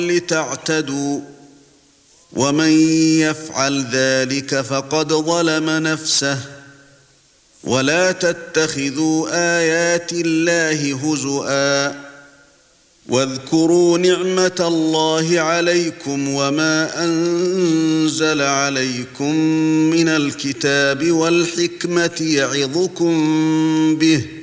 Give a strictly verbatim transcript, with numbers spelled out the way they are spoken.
لتعتدوا ومن يفعل ذلك فقد ظلم نفسه ولا تتخذوا آيات الله هزؤا واذكروا نعمة الله عليكم وما أنزل عليكم من الكتاب والحكمة يعظكم به